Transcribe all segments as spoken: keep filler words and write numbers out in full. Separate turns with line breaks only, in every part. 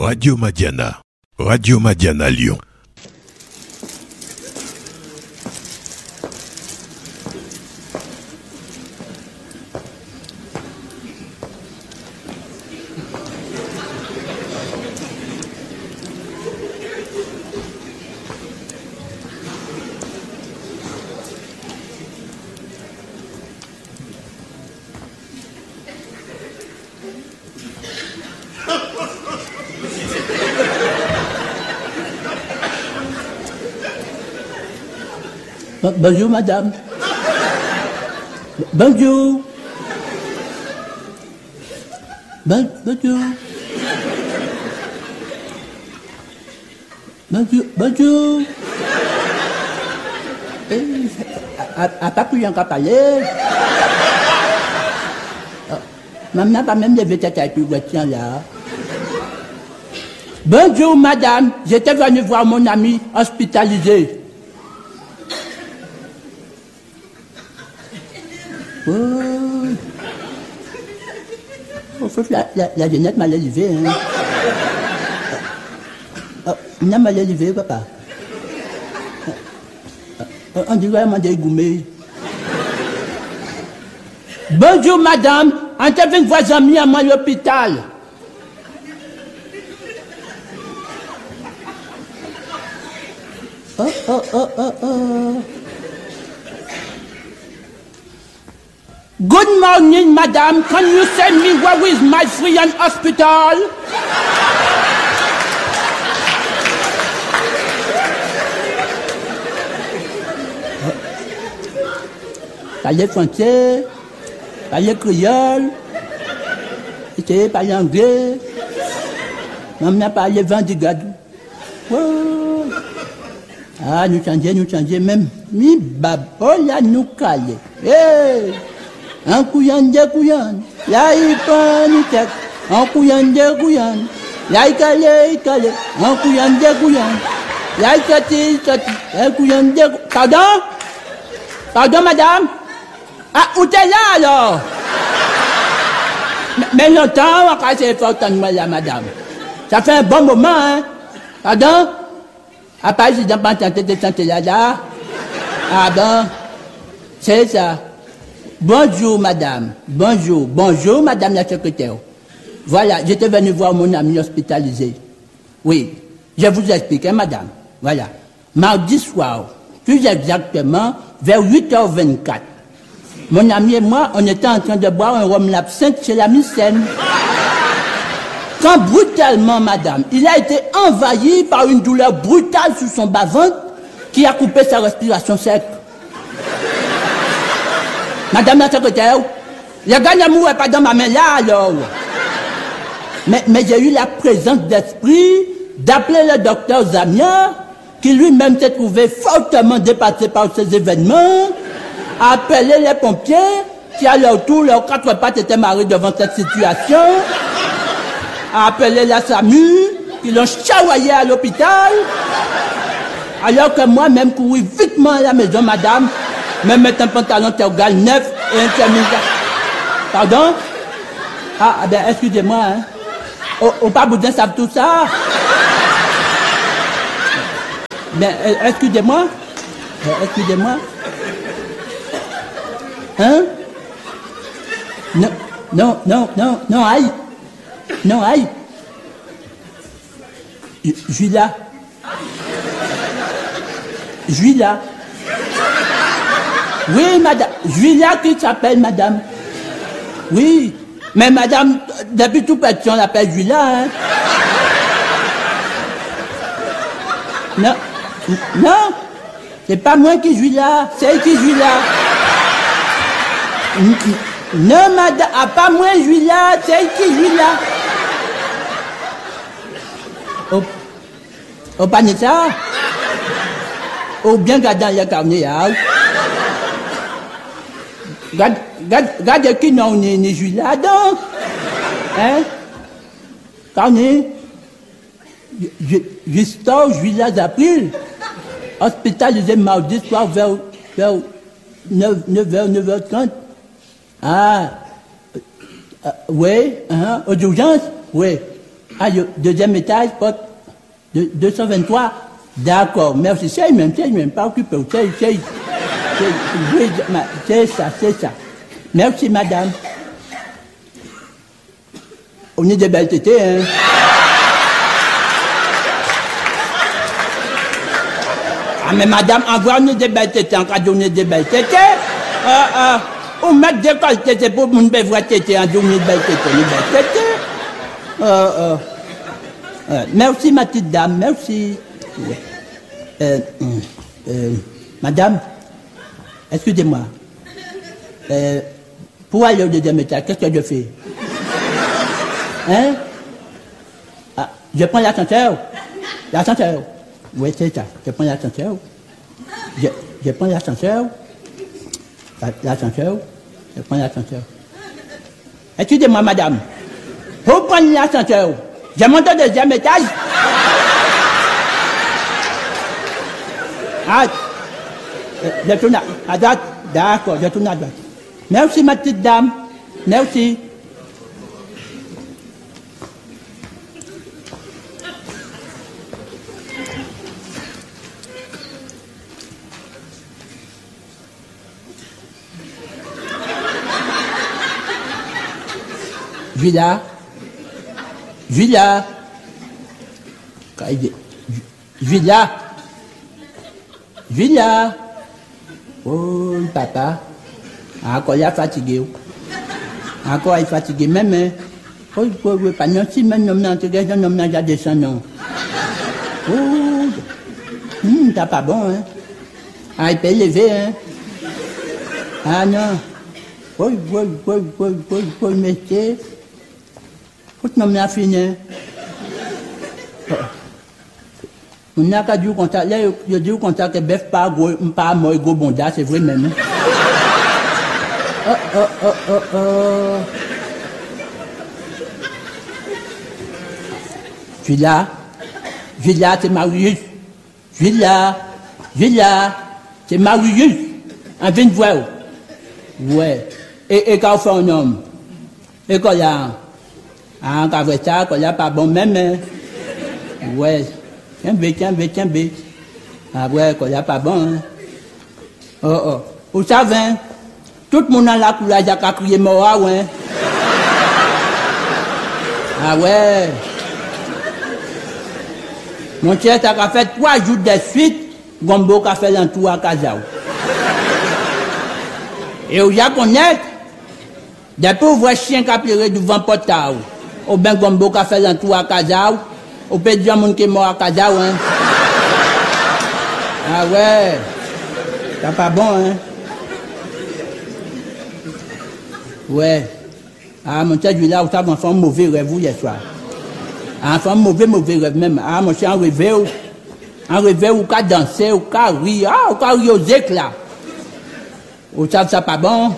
Radio Madiana. Radio Madiana Lyon.
Bonjour madame. Bonjour. Bon, bonjour. Bonjour. Bonjour. Eh, à pas plus qu'à parler. Maman pas même levé tête avec le voiture là. Bonjour madame, j'étais venu voir mon ami hospitalisé. Oh, oh faut que la, la, la jeunette m'a levé, hein. Oh, on m'a levé, papa. Oh, on dirait qu'on m'a goumé. Bonjour, madame. On t'a vu une voix amie à moi à l'hôpital. Oh, oh, oh, oh, oh. Good morning, madam. Can you send me where is my friend in hospital? Parlez français, parlez créole, essayez de parler anglais. Maman parle vendigadou. Oh. Ah, nous changeons, nous changeons même. Mi bab, oh là, nous calés. Hey! Un couillon de couillon, là il prend une tête, un couillon de couillon, là il calé, il calé, un couillon de couillon, là il sorti, il sorti, un couillon de couillon. Pardon? Pardon madame? Ah, où t'es là alors? Mais longtemps, on va essayer de faire autant de mal à madame. Ça fait un bon moment, hein? Pardon? À part si j'ai pas tenté de chanter là, là. Ah bon? C'est ça. Bonjour madame, bonjour, bonjour madame la secrétaire. Voilà, j'étais venu voir mon ami hospitalisé. Oui, je vous explique, hein, madame. Voilà, mardi soir, plus exactement vers huit heures vingt-quatre, mon ami et moi, on était en train de boire un rhum l'absinthe chez la Micène. Quand brutalement, madame, il a été envahi par une douleur brutale sur son bas-ventre qui a coupé sa respiration sec. Madame la secrétaire, le gars d'amour n'est pas dans ma main là alors. Mais, mais j'ai eu la présence d'esprit d'appeler le docteur Zamia, qui lui-même s'est trouvé fortement dépassé par ces événements, à appeler les pompiers, qui à leur tour, leurs quatre pattes étaient marrés devant cette situation, à appeler la SAMU, qui l'ont chavoyé à l'hôpital, alors que moi-même couru vitement à la maison, madame, me mettre un pantalon tergal neuf et un chemise. Pardon? Ah, ben, excusez-moi, hein. Au, au pas boudin savent tout ça. Ben, excusez-moi. Excusez-moi. Hein? Non, non, non, non, non, aïe. Non, aïe. Je suis là. Je suis là. Oui, madame. Julia qui s'appelle madame. Oui. Mais madame, depuis tout petit, on l'appelle Julia, hein. Non. Non. C'est pas moi qui suis là. C'est elle qui suis là. Non, madame. Ah, pas moi, je suis là. C'est elle qui suis là. Oh. Oh, pas ça. Oh, bien gardant le carnet, hein. Regarde, regarde, regarde qui non, n'est, n'est juste là, donc. Hein? Carnet. Justin, juillet, avril. Hospitalisé mardi soir vers, vers neuf heures, neuf heures trente. Ah. Euh, oui, hein, aux urgences? Oui. Ah, yo, deuxième étage, porte de, deux cent vingt-trois. D'accord, merci. C'est même, c'est même pas occupé. C'est, c'est, c'est, c'est ça, c'est ça. Merci, madame. On est des belles tétées, hein. Ah, mais madame, envoie on est des belles tétées, en cas donné des belles tétées. Euh, euh, on met des cols tétées pour mon belle voix tétée, en donné des belles tétées, des belles tétées. Euh, euh, euh, merci, ma petite dame, merci. Euh, euh, madame, excusez-moi. Euh, pour aller au deuxième étage, qu'est-ce que je fais? Hein? Ah, je prends l'ascenseur. L'ascenseur. Oui, c'est ça. Je prends l'ascenseur. Je, je prends l'ascenseur. L'ascenseur. Je prends l'ascenseur. Excusez-moi, madame. Vous prenez l'ascenseur. Je monte au deuxième étage. Ah, je tourne à droite. D'accord, je tourne à droite. Merci, ma petite dame. Merci. Villa, Villa, Villa, Villa, oh papa, encore il est fatigué, encore il est fatigué même, oh oh oh pas non si même non non tu regardes non non j'ai descend non, oh, hum t'as pas bon hein, ah il peut lever hein, ah non, oh oh oh oh oh oh monsieur. Pourquoi tu m'as fini? On n'a qu'à dire contact. Là, je dis au contact que bœuf pas gros, pas moi gros bonda, c'est vrai même. Oh oh oh oh oh. Je suis là, je suis là, c'est Marius. Je suis là, je suis là, c'est Marius. On vient de voir. Ouais. Et et quand on fait un homme, et quand il y a ah, quand vrai ça, quand il n'y a pas bon même, ouais, tiens, bé, tiens, bé, tiens, bé. Ah ouais, quand il n'y a pas bon, hein. Oh, oh. Vous savez, tout le monde a la couleur, il y a qu'à crier mort, ouais. Ah ouais. Mon cher, ça a fait trois jours de suite, Gombo a fait l'entour à Kazaou. Et où il y a qu'on est, des pauvres chiens qui a pleuré devant Portaou. Au ben Gombo qui a fait l'entour à Kazaou, au peut dire mon qui est mort à Kazaou, hein. Ah ouais, c'est pas bon, hein. Ouais. Ah, mon cher, là, vous avez un enfant mauvais rêve, vous, hier soir. Un enfant mauvais, mauvais rêve même. Ah, mon cher, un rêve, un rêve, ou qu'à danser, ou qu'à rire, ah, ou qu'à rire aux éclats. Vous savez, ça pas bon.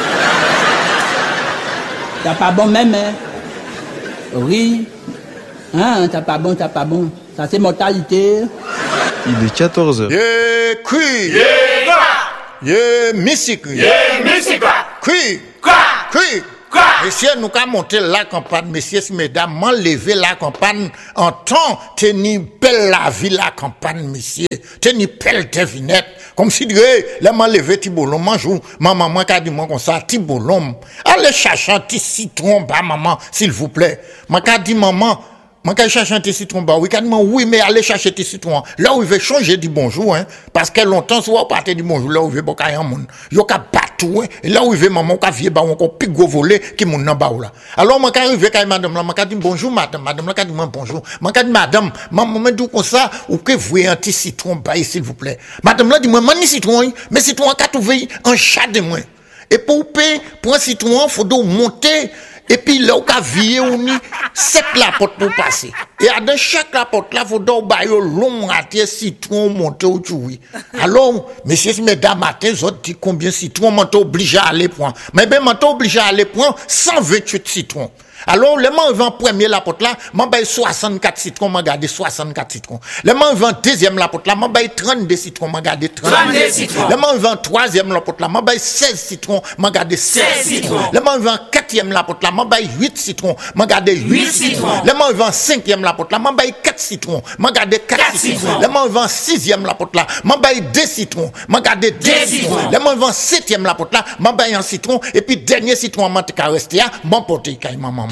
Ça pas bon même, hein. Oui. Hein, ça pas bon, ça pas bon. Ça c'est mortalité.
Il est quatorze heures.
Yeah, cri.
Yeah, quoi.
Yeah, musique.
Yeah, musique, quoi.
Cri.
Quoi.
Cri.
Quoi.
Messieurs, nous avons monté la campagne, messieurs, mesdames, m'enlever la campagne en temps, tenir belle la vie, la campagne, messieurs, tenir belle devinette, comme si, hey, là, m'enlever Tibolom, manjou, maman, moi, qu'a dit, moi, comme ça, Tibolom, allez chercher un petit citron, bah, maman, s'il vous plaît, moi, qu'a dit, maman, moi, quand je cherche un petit citron, bah, oui, quand oui, mais allez chercher un petit citron. Là où il veut changer, dit bonjour, hein. Parce que longtemps, soit partez dit bonjour, là où il veut, bon, quand il y a un monde. Yo, qu'a battu, hein. Et là où il veut, maman, qu'a vieux, bah, on qu'a pique gros volé, qui moun nan ba ou là. Alors, moi, quand arrive, quand madame, là, moi, qu'a dit bonjour, madame, madame, là, qu'a dit moi, bonjour. Moi, qu'a dit madame, maman, moi, dit comme ça, ou que vous voyez un petit citron, bah, s'il vous plaît. Madame, là, dit moi, mani citron, mais citron, qu'a trouvé un chat de moi. Et pour payer, pour un citron, faut donc monter. Et puis là, on a vu, on a sept la porte pour passer. Et dans chaque la porte là, il faut donc bailler long raté citron monter au oui. Alors, messieurs, mesdames, matin, vous dit combien citron m'ont obligé à aller prendre. Mais ben, m'ont obligé à aller prendre cent vingt-huit citrons. Alors, le man vend premier la porte là, m'en baille soixante-quatre citrons, m'en garde soixante-quatre citrons. Le man vend deuxième la porte là, m'en baille trente-deux citrons, m'en garde trente-deux citrons. Le man vend troisième la porte là, m'en baille seize citrons, m'en garde seize citrons. Le man vend quatrième la porte là, m'en baille huit citrons, m'en garde huit citrons. Le man vend cinquième la porte là, m'en baille quatre citrons, m'en garde quatre citrons. Le man vend sixième la porte là, m'en baille deux citrons, m'en garde deux citrons. Le man vend septième la porte là, m'en baille un citron, et puis dernier citron, m'en te rester là, m'en porter caille maman.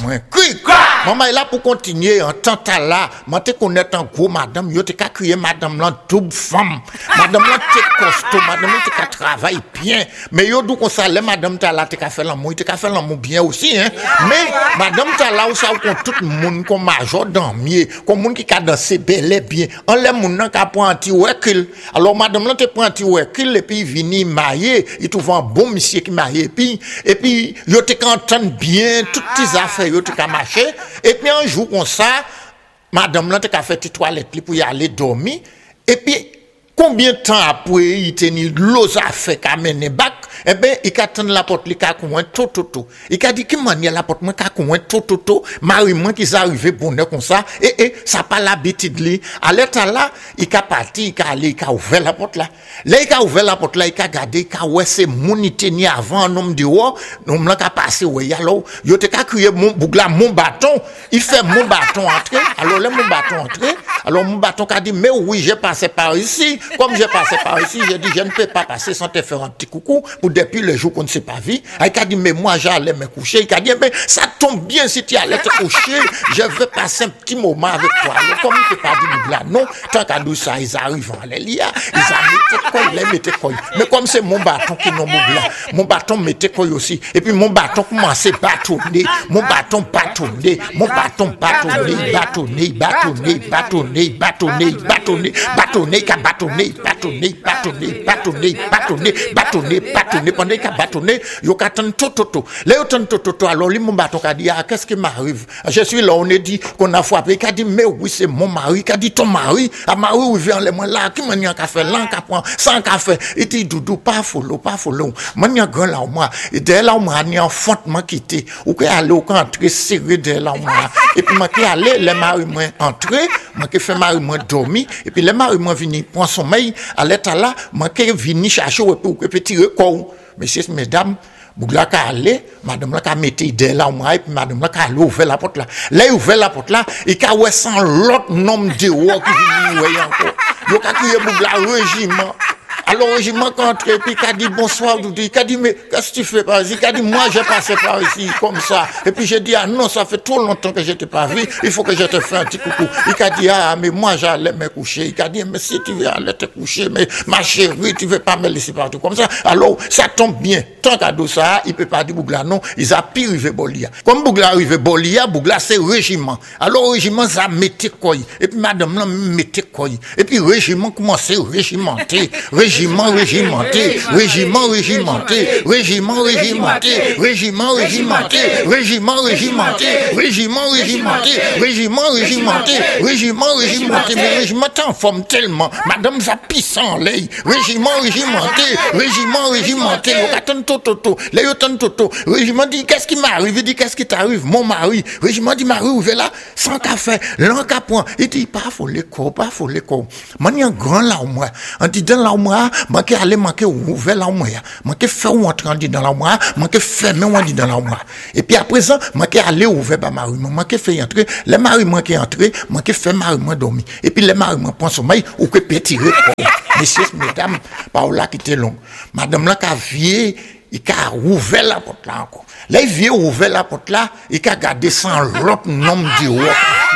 Maman est là pour continuer en tant que là. Moi, te connaître en gros, madame, yo te ka crier madame là, double femme. Madame là, te costaud, madame là, te ka travaille bien. Mais yo, d'où qu'on s'allait, madame ta là, te ka fait l'amour, te ka fait l'amour bien aussi, hein. Mais, madame ta là, où ça, où tout le monde, comme major dans mieux, comme monde qui ka danser bel et bien. On les moun nan ka prend anti recul. Alors, madame là, te prend anti recul, et puis, vini marié, il trouve un bon monsieur qui marié, et puis, et puis, yo te qu'entend bien, toutes tes affaires, yo te ka marché. Et puis un jour comme ça, madame là t'a fait une toilette pour y aller dormir. Et puis combien de temps après il tenait l'eau a fait qu'a mené bac, eh ben il a tendu la porte, il a coin tout tout tout. Il a dit qui manière la porte moi qu'a coin tout tout tout. Marie moi qui arrivé bonheur comme ça et et ça pas l'habitude li. À l'état là, il a parti, il a allé, il a ouvert la porte là. Là il a ouvert la porte là, il a regardé, il a ouais c'est mon tenu avant un homme dehors, homme là qui a passé ouais alors, yo te ka crier mon bougla mon bâton, il fait mon bâton entrer. Alors là mon bâton entrer, alors mon bâton a dit mais oui, j'ai passé par ici. Comme j'ai passé par ici, j'ai dit, je ne peux pas passer sans te faire un petit coucou pour depuis le jour qu'on ne s'est pas vu. Il a dit, mais moi, j'allais me coucher. Il a dit, mais ça tombe bien si tu allais te coucher. Je veux passer un petit moment avec toi. Alors, comme il ne peut pas dire, là, non, tant qu'à nous, ça, ils arrivent en Lélia. Ils ont quoi, ils mettaient quoi. Mais comme c'est mon bâton qui n'ont pas là, mon bâton mettait quoi aussi. Et puis, mon bâton commençait à bâtonner. Mon bâton bâtonner. Mon bâton bâtonner, bâtonner, bâtonner, bâtonner, bâtonner, bâtonner, bâtonner, qu'à bâtonner. Bâtonner, bâtonner, bâtonner, bâtonner, bâtonner, bâtonner, pendant qu'il a bâtonné, il a attendu tout, tout, tout. Là, il a attendu tout, tout, tout. Alors, lui, mon bâton a dit, ah, qu'est-ce qui m'arrive? Je suis là, on a dit qu'on a frappé. Il a dit, mais oui, c'est mon mari. Il a dit, ton mari, ah, mari, il vient les mains là, qui m'a dit un café, là, un café, sans café. Il dit, doudou, pas follow, pas follow. Moi, il y a un grand là, moi. Et dès là, moi, il y a un fond, moi, quitté. Ou qu'il allait au entrer serré dès là, moi. Et puis, moi, qui allait, les maris, moi, entrer, moi, qui fait mari, moi, dormir. Et puis, les maris, moi, venir prendre son mail. À l'état là, moi qui vini chercher pour que petit record. Messieurs, mesdames, Bougla ka allé, madame là ka mette idée là moi et puis madame là ka ouvert la porte là. Là il ouvert la porte là, il ka ouais sans l'autre nom de roi qui vini ouais encore. Yo ka crier Bougla régiment. Alors, le régiment qui entre, puis il a dit bonsoir, il a dit, mais qu'est-ce que tu fais par ici? Il a dit, moi, j'ai passé par ici, comme ça. Et puis, j'ai dit, ah non, ça fait trop longtemps que je t'ai pas vu, il faut que je te fasse un petit coucou. Il a dit, ah, mais moi, j'allais me coucher. Il a dit, mais si tu veux aller te coucher, mais ma chérie, tu veux pas me laisser partout comme ça. Alors, ça tombe bien. Tant qu'à do ça, il peut pas dire Bougla, non, ils a pu arriver Bolia. Comme Bougla arrive Bolia, Bougla, c'est régiment. Alors, le régiment, ça mettait quoi? Et puis, madame, là, mettait quoi? Et puis, régiment commençait à régimenter. Régiment régimenté, régiment régimenté, régiment régimenté, régiment régimenté, régiment régimenté, régiment régimenté, régiment régimenté, régiment régimenté, mais régiment en forme tellement, madame ça pisse en l'air, régiment régimenté, régiment régimenté, on attend tout tout tout, là on attend tout tout, régiment dit qu'est-ce qui m'arrive, il dit qu'est-ce qui t'arrive, mon mari, régiment dit Marie ouvert là, sans café, l'un point, il dit pas faut les corps, pas faut les corps, man grand là au moins, on dit dans là au moins manquer aller manquer ouvert la moi manquer faire entrer dans la moi manquer fermer on dit dans la moi et puis à présent manquer aller ouvert ba mari manquer faire entrer les mari manquer entrer manquer faire mari moi dormir et puis les mari moi prend sommeil ou que peut tirer messieurs mesdames par là qui était long madame là qu'a vieux il a ouvert la porte là encore là il vient ouvert la porte là il a gardé sans l'autre nom du roi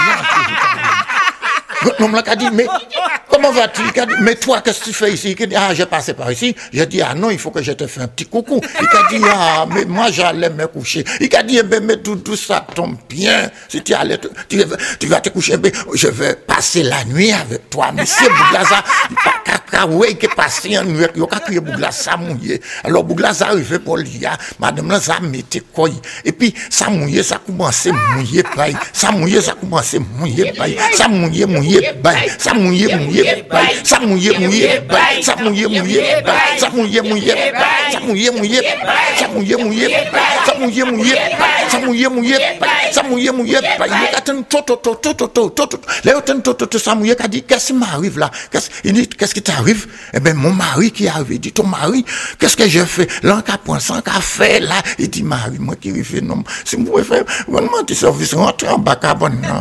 non là qu'a dit mais comment vas-tu? Il a dit, mais toi, qu'est-ce que tu fais ici? Il a dit, ah, j'ai passé par ici. J'ai dit, ah non, il faut que je te fasse un petit coucou. Il a dit, ah, mais moi, j'allais me coucher. Il a dit, eh ben, mais tout, tout ça tombe bien. Si tu allais, te, tu, tu vas te coucher, ben, je vais passer la nuit avec toi. Monsieur Bouglaza, Kakawé qui est passé en nuit, il a crié Bouglaza mouillé. Alors, Bouglaza arrivé pour lui, madame là, ça mettait quoi? Et puis, ça mouillé, ça commençait mouillé, pareil. Ça mouillé, ça commençait mouillé, pareil. Ça mouillé, mouillé, pareil. Ça mouillé, mouillé, mouillé, ça mouillé, mouillé, ça mouillé, mouillé, ça mouillé, mouillé, ça mouillé, mouillé, ça mouillé, mouillé, ça mouillé, mouillé, ça mouillé, mouillé, ça mouillé, mouillé, il attend tout, tout, tout, tout, tout, tout, tout, là, attend tout, tout, tout, ça mouillé, qu'a dit, qu'est-ce qui m'arrive là? Il dit, qu'est-ce qui t'arrive? Eh ben, mon mari qui arrive, il dit, ton mari, qu'est-ce que j'ai fait? Là, qu'à point cent, qu'à fait, là, il dit, Marie, moi qui arrive, non, si moi, je fais, vraiment, tu services, rentre en bas, cabane, non,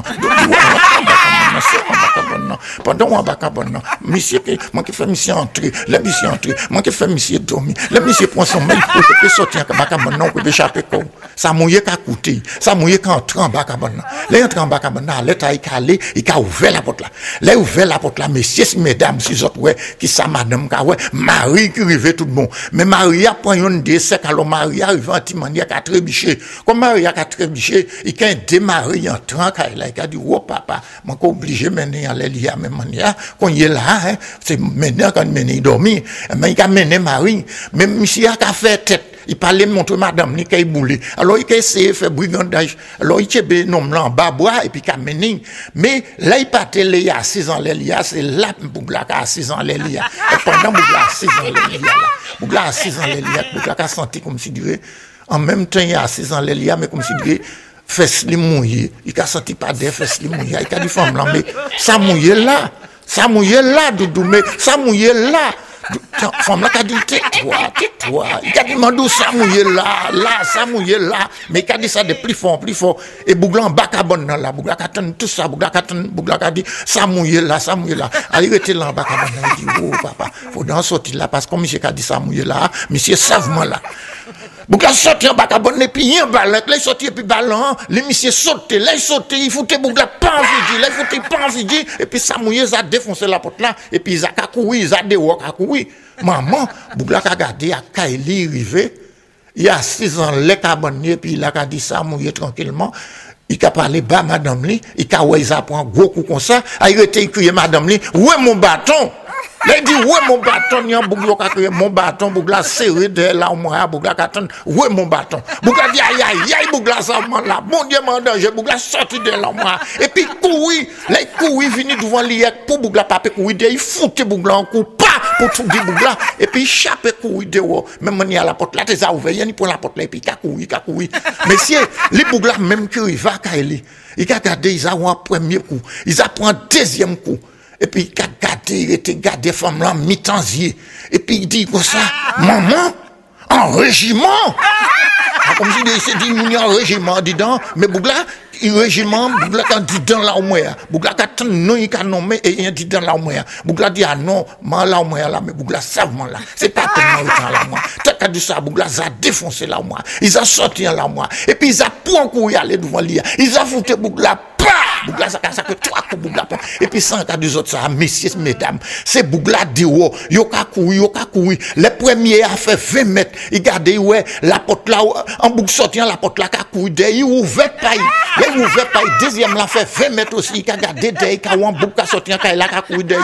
pendant on va cabane, monsieur, moi qui fais monsieur entrer, la monsieur entrer, moi qui fais monsieur dormir, la monsieur prend son mail, pour que sortir en bas cabane, non, pour échapper quoi. Ça mouillé qu'à coûter, ça mouillé qu'à entrer en bas cabane. Là, entrer en bas cabane, l'état, il a allé, il a ouvert la porte là. Là, ouvert la porte là, messieurs, mesdames, si autres, ouais, qui ça, madame, car ouais, Marie qui arrivait tout le monde. Mais Marie a pris un décès, alors Marie arrive en timanière qu'à trébucher. Comme Marie a trébucher, il a démarré en train, il a dit, oh papa, moi, obligé de mener à l'élie à même manière, quand il est là, hein, c'est maintenant quand il mène dormir, mais il a mené Marie, mais monsieur a fait tête. Il parlait montre madame ni kay boulé. Alors il a essayé de faire brigandage. Alors il tebe nom là en bas bois et puis qu'a mené. Mais là il partait il y a six ans l'Elia, c'est là Bougla a six ans l'Elia. Et pendant Bougla a six ans l'Elia là. Bougla a six ans l'Elia, Bougla a senti comme si Dieu en même temps il y a six ans l'Elia mais comme si Dieu fesses li mouillé. Il a senti pas des fesses li mouillé. Il a dit femme là mais ça mouillé là. Ça mouillé là doudou mais ça mouillé là. Femme là qui dit tais-toi, tais-toi. Il a dit mandou ça mouillé là, là, ça mouillé là. Mais il a dit ça de plus fort, plus fort. Et Bougla en bas cabane là, Bougla a attend tout ça, Bougla a attend, Bougla a dit ça mouillé là, ça mouillé là. Il était là en bas cabane là, il dit oh papa, faut d'en sortir là parce que monsieur a dit ça mouillé là, monsieur savement là. Bougla sorti en bas cabane et puis il y a un ballon, là il sorti et puis ballon, les monsieur sauté, là il sauté, il foutait Bougla pas en fidji, là il foutait pas en fidji et puis ça mouillé, ça a défoncé la porte là et puis il a couru, il a dehors a couru. Maman, Bougla a gardé à Kaili rivé, il y a six ans, les cabaniers, puis il a dit ça, mouillé tranquillement. Il a parlé bas, madame li, il a ouais, il a pris un gros coup comme ça, il a été crié, madame li, où est mon bâton? Là, il dit, où est mon bâton? Il y a Bougla qui a crié, mon bâton, Bougla serré de là, au moins, Bougla qui attend, où est mon bâton? Bougla dit, aïe, aïe, aïe, Bougla, ça, là, mon Dieu, mon danger, Bougla sorti de là, moi. Et puis, couru, là, il couru, venu devant l'I A C pour Bougla, papa, courir, il foutait Bougla en coup, pas, pour tout dire Bougla, et puis, il chapait courir dehors, même il y a la porte là, t'es ouvert, il y a pour la porte là, et puis, il a couru, il a couru. Messieurs, les Bougla, même qui il va, Kaili, il a gardé, ils ont un premier coup, ils ont pris un deuxième coup. Et puis, il a gardé, il était gardé, femme là, mi-tansier. Et puis, il dit comme ça, maman, en régiment. Comme si il s'est dit, il y a un régiment dedans, mais Bougla, il régiment, Bougla a dit dans la moins. Bougla a non, il a nommé et il a dit dans la moins. Bougla dit, ah non, moi la moins là, mais Bougla savement là. C'est pas tellement autant la moins. T'as qu'à dire ça, Bougla a défoncé la moins. Ils ont sorti la moins. Et puis, ils ont pour encore y aller devant l'I A. Ils ont foutu Bougla. Bougla, ça ça que trois coups Bougla. Et puis, sans cas deux autres, ça, messieurs, mesdames, c'est Bougla dehors. Yo ka couru, yo ka couru. Le premier a fait vingt mètres. Il gardait, ouais, la porte là, en boucle sortant, la porte là, ka couru, il ouvert pas. Il ouvert pas. Deuxième là, fait vingt mètres aussi. Il a gardé, il a en boucle, ka sortant, ka là, ka couru, il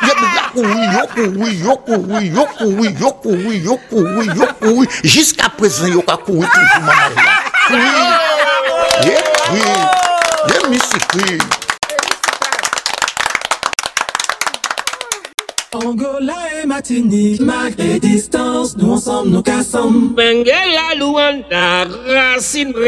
a couru, yo couru, yo couru, yo couru, yo couru, yo couru, yo couru. Jusqu'à présent, yo ka couru toujours, maman là. Oui. Yeah, oui. Yeah, Mississippi.
Angola et Martinique, malgré distance, nous ensemble nous cassons.
Benguela, Luanda, Racine.